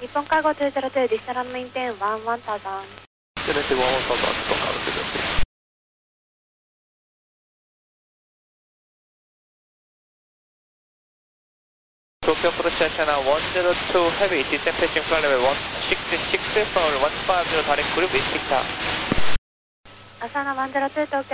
日本カーゴ202、ディスタランメインテン11000。 201 1000, Tokyo Approach China 102 Heavy, descent pitching flight level 166 for 150 direct group is Victor. Asana 102東京